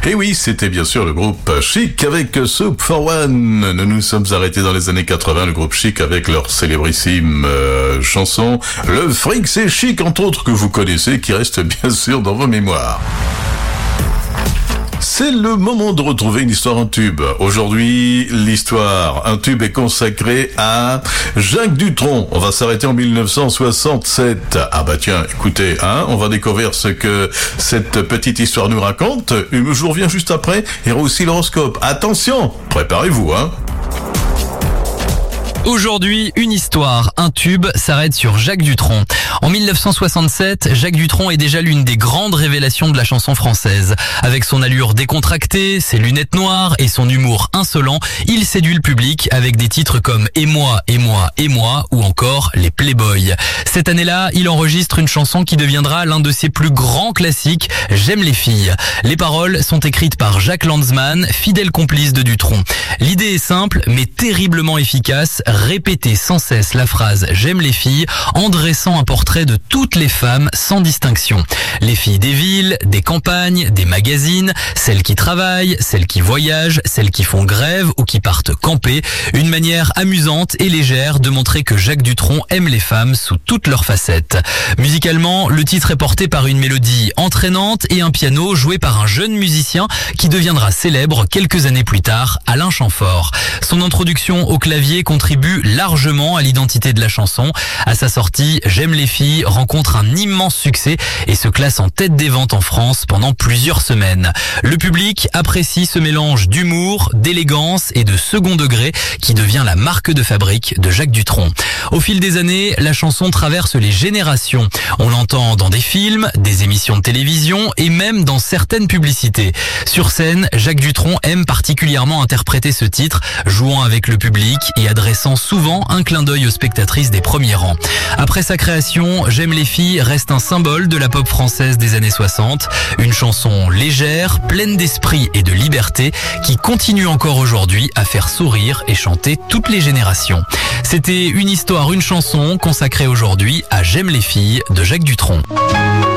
Et oui, c'était bien sûr le groupe Chic avec Soup for One. Nous nous sommes arrêtés dans les années 80, le groupe Chic avec leur célébrissime chanson Le fric c'est chic, entre autres, que vous connaissez, qui reste bien sûr dans vos mémoires. C'est le moment de retrouver une histoire en tube. Aujourd'hui, l'histoire un tube est consacrée à Jacques Dutronc. On va s'arrêter en 1967. Ah bah tiens, écoutez, on va découvrir ce que cette petite histoire nous raconte. Je vous reviens juste après. Il y aura aussi l'horoscope. Attention, préparez-vous, Aujourd'hui, une histoire, un tube s'arrête sur Jacques Dutronc. En 1967, Jacques Dutronc est déjà l'une des grandes révélations de la chanson française. Avec son allure décontractée, ses lunettes noires et son humour insolent, il séduit le public avec des titres comme « Et moi, et moi, et moi » ou encore « Les Playboys ». Cette année-là, il enregistre une chanson qui deviendra l'un de ses plus grands classiques, « J'aime les filles ». Les paroles sont écrites par Jacques Lanzmann, fidèle complice de Dutronc. L'idée est simple, mais terriblement efficace. Répéter sans cesse la phrase « J'aime les filles » en dressant un portrait de toutes les femmes sans distinction. Les filles des villes, des campagnes, des magazines, celles qui travaillent, celles qui voyagent, celles qui font grève ou qui partent camper. Une manière amusante et légère de montrer que Jacques Dutronc aime les femmes sous toutes leurs facettes. Musicalement, le titre est porté par une mélodie entraînante et un piano joué par un jeune musicien qui deviendra célèbre quelques années plus tard, Alain Chamfort. Son introduction au clavier contribue largement à l'identité de la chanson. À sa sortie, J'aime les filles rencontre un immense succès et se classe en tête des ventes en France pendant plusieurs semaines. Le public apprécie ce mélange d'humour, d'élégance et de second degré qui devient la marque de fabrique de Jacques Dutronc. Au fil des années, la chanson traverse les générations. On l'entend dans des films, des émissions de télévision et même dans certaines publicités. Sur scène, Jacques Dutronc aime particulièrement interpréter ce titre, jouant avec le public et adressant souvent un clin d'œil aux spectatrices des premiers rangs. Après sa création, J'aime les filles reste un symbole de la pop française des années 60, une chanson légère, pleine d'esprit et de liberté qui continue encore aujourd'hui à faire sourire et chanter toutes les générations. C'était une histoire, une chanson consacrée aujourd'hui à J'aime les filles de Jacques Dutronc.